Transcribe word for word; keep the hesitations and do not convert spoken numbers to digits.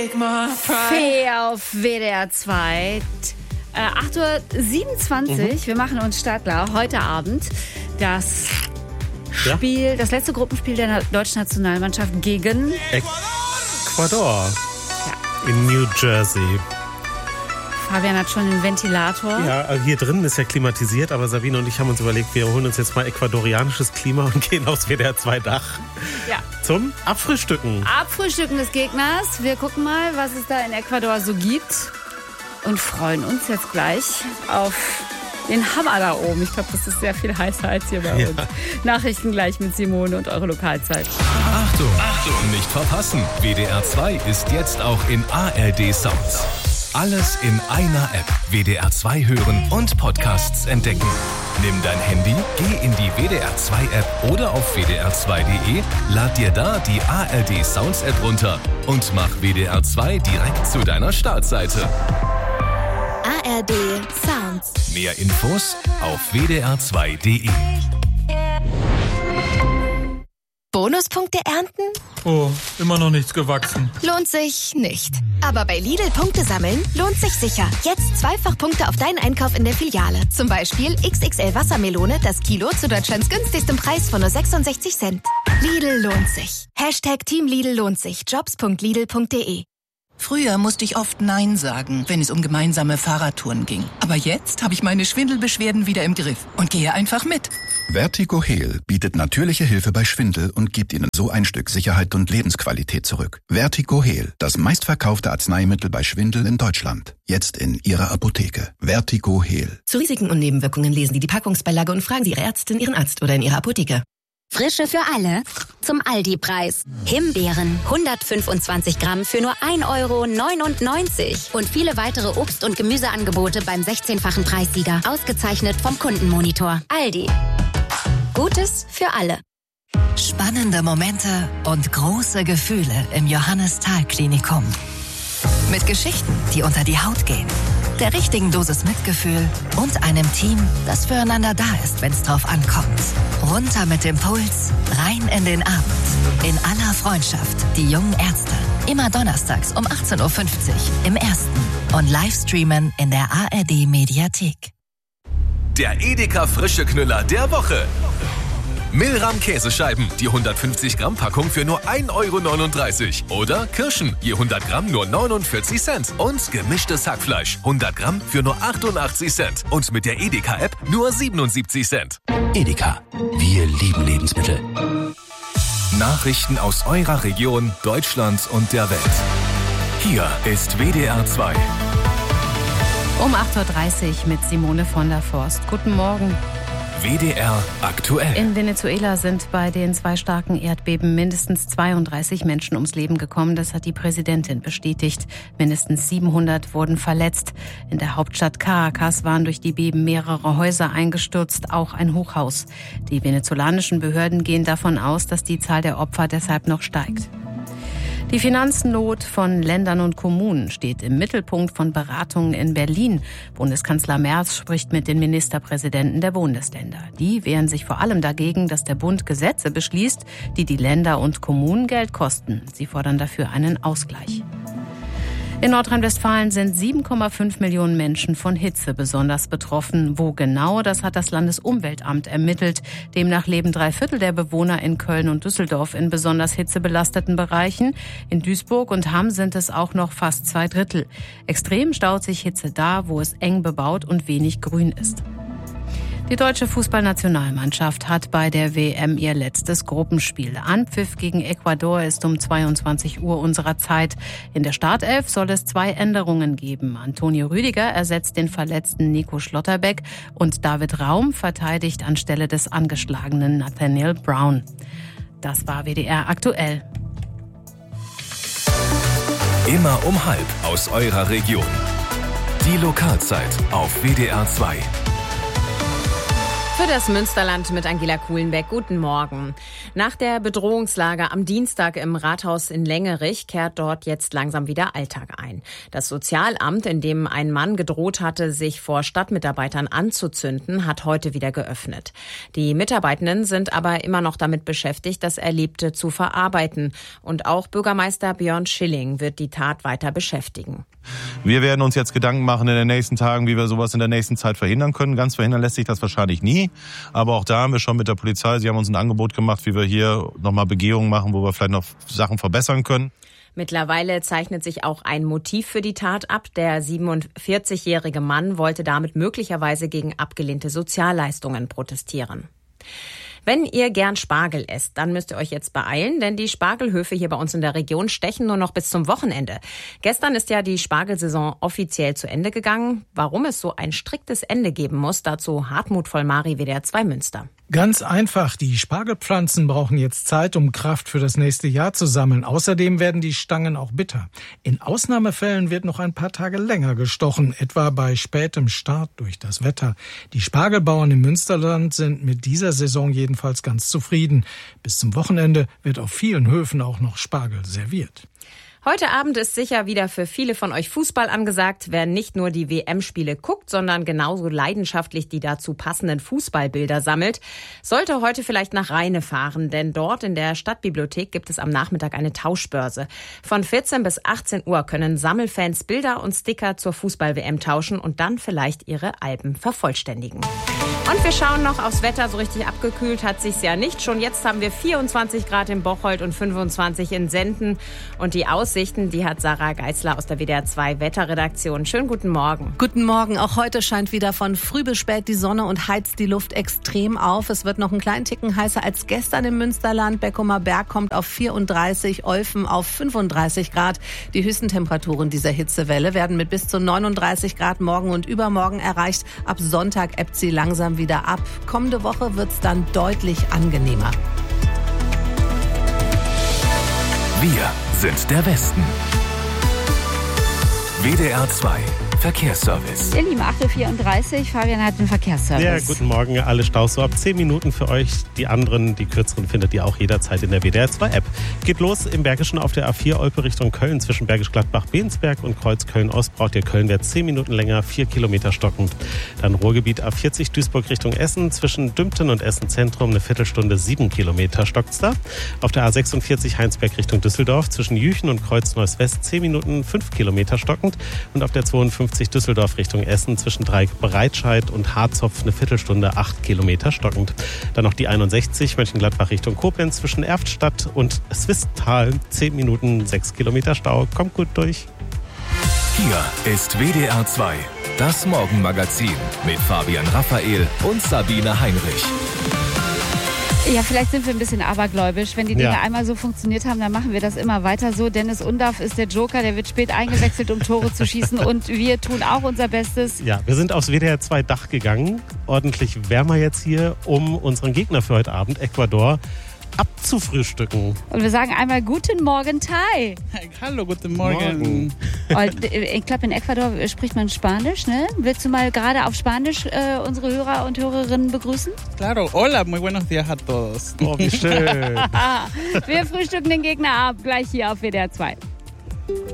take my pride. Fee auf W D R zwei. Äh, acht Uhr siebenundzwanzig. Mhm. Wir machen uns startklar. Heute Abend das Spiel, ja? das letzte Gruppenspiel der deutschen Nationalmannschaft gegen Ecuador. Ja. In New Jersey. Fabian hat schon den Ventilator. Ja, hier drin ist ja klimatisiert, aber Sabine und ich haben uns überlegt, wir holen uns jetzt mal ecuadorianisches Klima und gehen aufs W D R zwei Dach. Ja. Zum Abfrühstücken. Abfrühstücken des Gegners. Wir gucken mal, was es da in Ecuador so gibt. Und freuen uns jetzt gleich auf den Hammer da oben. Ich glaube, das ist sehr viel heißer als hier bei uns. Ja. Nachrichten gleich mit Simone und eure Lokalzeit. Achtung, Achtung, nicht verpassen. W D R zwei ist jetzt auch in A R D Sounds. Alles in einer App. W D R zwei hören und Podcasts entdecken. Nimm dein Handy, geh in die W D R zwei App oder auf w d r zwei punkt d e, lad dir da die A R D Sounds App runter und mach W D R zwei direkt zu deiner Startseite. A R D Sounds. Mehr Infos auf w d r zwei punkt d e. Bonuspunkte ernten? Oh, immer noch nichts gewachsen. Lohnt sich nicht. Aber bei Lidl Punkte sammeln lohnt sich sicher. Jetzt zweifach Punkte auf deinen Einkauf in der Filiale. Zum Beispiel X X L Wassermelone, das Kilo zu Deutschlands günstigstem Preis von nur sechsundsechzig Cent. Lidl lohnt sich. Hashtag Team Lidl lohnt sich. jobs punkt lidl punkt d e. Früher musste ich oft Nein sagen, wenn es um gemeinsame Fahrradtouren ging. Aber jetzt habe ich meine Schwindelbeschwerden wieder im Griff und gehe einfach mit. Vertigo Heal bietet natürliche Hilfe bei Schwindel und gibt Ihnen so ein Stück Sicherheit und Lebensqualität zurück. Vertigo Heal, das meistverkaufte Arzneimittel bei Schwindel in Deutschland. Jetzt in Ihrer Apotheke. Vertigo Heal. Zu Risiken und Nebenwirkungen lesen Sie die Packungsbeilage und fragen Sie Ihre Ärztin, Ihren Arzt oder in Ihrer Apotheke. Frische für alle zum Aldi-Preis. Himbeeren hundertfünfundzwanzig Gramm für nur ein Euro neunundneunzig. Und viele weitere Obst- und Gemüseangebote beim sechzehnfachen Preissieger. Ausgezeichnet vom Kundenmonitor. Aldi. Gutes für alle. Spannende Momente und große Gefühle im Johannes-Thal-Klinikum. Mit Geschichten, die unter die Haut gehen. Der richtigen Dosis Mitgefühl und einem Team, das füreinander da ist, wenn es drauf ankommt. Runter mit dem Puls, rein in den Abend. In aller Freundschaft, die jungen Ärzte. Immer donnerstags um achtzehn Uhr fünfzig im Ersten und Livestreamen in der A R D Mediathek. Der Edeka Frische Knüller der Woche. Milram Käsescheiben, die hundertfünfzig Gramm Packung für nur ein Euro neununddreißig. Oder Kirschen, je hundert Gramm nur neunundvierzig Cent. Und gemischtes Hackfleisch, hundert Gramm für nur achtundachtzig Cent. Und mit der Edeka-App nur siebenundsiebzig Cent. Edeka, wir lieben Lebensmittel. Nachrichten aus eurer Region, Deutschland und der Welt. Hier ist W D R zwei. Um acht Uhr dreißig mit Simone von der Forst. Guten Morgen. W D R aktuell. In Venezuela sind bei den zwei starken Erdbeben mindestens zweiunddreißig Menschen ums Leben gekommen. Das hat die Präsidentin bestätigt. Mindestens siebenhundert wurden verletzt. In der Hauptstadt Caracas waren durch die Beben mehrere Häuser eingestürzt, auch ein Hochhaus. Die venezolanischen Behörden gehen davon aus, dass die Zahl der Opfer deshalb noch steigt. Die Finanznot von Ländern und Kommunen steht im Mittelpunkt von Beratungen in Berlin. Bundeskanzler Merz spricht mit den Ministerpräsidenten der Bundesländer. Die wehren sich vor allem dagegen, dass der Bund Gesetze beschließt, die die Länder und Kommunen Geld kosten. Sie fordern dafür einen Ausgleich. In Nordrhein-Westfalen sind sieben Komma fünf Millionen Menschen von Hitze besonders betroffen. Wo genau, das hat das Landesumweltamt ermittelt. Demnach leben drei Viertel der Bewohner in Köln und Düsseldorf in besonders hitzebelasteten Bereichen. In Duisburg und Hamm sind es auch noch fast zwei Drittel. Extrem staut sich Hitze da, wo es eng bebaut und wenig Grün ist. Die deutsche Fußballnationalmannschaft hat bei der W M ihr letztes Gruppenspiel. Anpfiff gegen Ecuador ist um zweiundzwanzig Uhr unserer Zeit. In der Startelf soll es zwei Änderungen geben. Antonio Rüdiger ersetzt den verletzten Nico Schlotterbeck und David Raum verteidigt anstelle des angeschlagenen Nathaniel Brown. Das war W D R aktuell. Immer um halb aus eurer Region. Die Lokalzeit auf W D R zwei. Für das Münsterland mit Angela Kuhlenbeck. Guten Morgen. Nach der Bedrohungslage am Dienstag im Rathaus in Längerich kehrt dort jetzt langsam wieder Alltag ein. Das Sozialamt, in dem ein Mann gedroht hatte, sich vor Stadtmitarbeitern anzuzünden, hat heute wieder geöffnet. Die Mitarbeitenden sind aber immer noch damit beschäftigt, das Erlebte zu verarbeiten. Und auch Bürgermeister Björn Schilling wird die Tat weiter beschäftigen. Wir werden uns jetzt Gedanken machen in den nächsten Tagen, wie wir sowas in der nächsten Zeit verhindern können. Ganz verhindern lässt sich das wahrscheinlich nie. Aber auch da haben wir schon mit der Polizei, sie haben uns ein Angebot gemacht, wie wir hier nochmal Begehungen machen, wo wir vielleicht noch Sachen verbessern können. Mittlerweile zeichnet sich auch ein Motiv für die Tat ab. Der siebenundvierzigjährige Mann wollte damit möglicherweise gegen abgelehnte Sozialleistungen protestieren. Wenn ihr gern Spargel esst, dann müsst ihr euch jetzt beeilen, denn die Spargelhöfe hier bei uns in der Region stechen nur noch bis zum Wochenende. Gestern ist ja die Spargelsaison offiziell zu Ende gegangen. Warum es so ein striktes Ende geben muss, dazu Hartmut Vollmari, W D R zwei Münster. Ganz einfach, die Spargelpflanzen brauchen jetzt Zeit, um Kraft für das nächste Jahr zu sammeln. Außerdem werden die Stangen auch bitter. In Ausnahmefällen wird noch ein paar Tage länger gestochen, etwa bei spätem Start durch das Wetter. Die Spargelbauern im Münsterland sind mit dieser Saison jedenfalls ganz zufrieden. Bis zum Wochenende wird auf vielen Höfen auch noch Spargel serviert. Heute Abend ist sicher wieder für viele von euch Fußball angesagt. Wer nicht nur die W M-Spiele guckt, sondern genauso leidenschaftlich die dazu passenden Fußballbilder sammelt, sollte heute vielleicht nach Rheine fahren. Denn dort in der Stadtbibliothek gibt es am Nachmittag eine Tauschbörse. Von vierzehn bis achtzehn Uhr können Sammelfans Bilder und Sticker zur Fußball-W M tauschen und dann vielleicht ihre Alben vervollständigen. Und wir schauen noch aufs Wetter. So richtig abgekühlt hat sich's ja nicht. Schon jetzt haben wir vierundzwanzig Grad in Bocholt und fünfundzwanzig in Senden. Und die Aussichten, die hat Sarah Geißler aus der W D R zwei Wetterredaktion. Schönen guten Morgen. Guten Morgen. Auch heute scheint wieder von früh bis spät die Sonne und heizt die Luft extrem auf. Es wird noch einen kleinen Ticken heißer als gestern im Münsterland. Beckumer Berg kommt auf vierunddreißig, Olfen auf fünfunddreißig Grad. Die höchsten Temperaturen dieser Hitzewelle werden mit bis zu neununddreißig Grad morgen und übermorgen erreicht. Ab Sonntag ebbt sie langsam wieder ab. Kommende Woche wird's dann deutlich angenehmer. Wir sind der Westen. W D R zwei Verkehrsservice. Ihr Lieben, acht Uhr vierunddreißig, Fabian hat den Verkehrsservice. Ja, guten Morgen, alle Staus so ab zehn Minuten für euch. Die anderen, die kürzeren, findet ihr auch jederzeit in der W D R zwei App. Geht los im Bergischen auf der A vier Olpe Richtung Köln zwischen Bergisch Gladbach, Bensberg und Kreuz Köln-Ost. Braucht ihr Kölnwärts zehn Minuten länger, vier Kilometer stockend. Dann Ruhrgebiet A vierzig Duisburg Richtung Essen zwischen Dümpten und Essen Zentrum eine Viertelstunde, sieben Kilometer stockt's da. Auf der A sechsundvierzig Heinsberg Richtung Düsseldorf zwischen Jüchen und Kreuz Neuss-West zehn Minuten, fünf Kilometer stockend. Und auf der zweiundfünfzig Düsseldorf Richtung Essen zwischen Dreieck Breitscheid und Harzopf eine Viertelstunde, acht Kilometer stockend. Dann noch die einundsechzig Mönchengladbach Richtung Koblenz zwischen Erftstadt und Swisttal zehn Minuten, sechs Kilometer Stau. Kommt gut durch. Hier ist W D R zwei, das Morgenmagazin mit Fabian Raphael und Sabine Heinrich. Ja, vielleicht sind wir ein bisschen abergläubisch. Wenn die Dinge Ja. einmal so funktioniert haben, dann machen wir das immer weiter so. Dennis Undaff ist der Joker, der wird spät eingewechselt, um Tore zu schießen. Und wir tun auch unser Bestes. Ja, wir sind aufs W D R zwei Dach gegangen. Ordentlich wärmer jetzt hier, um unseren Gegner für heute Abend, Ecuador, abzufrühstücken. Und wir sagen einmal Guten Morgen, Thai. Hallo, guten Morgen. Und ich glaube, in Ecuador spricht man Spanisch, ne? Willst du mal gerade auf Spanisch äh, unsere Hörer und Hörerinnen begrüßen? Claro, hola, muy buenos días a todos. Oh, wie schön. Wir frühstücken den Gegner ab, gleich hier auf W D R zwei.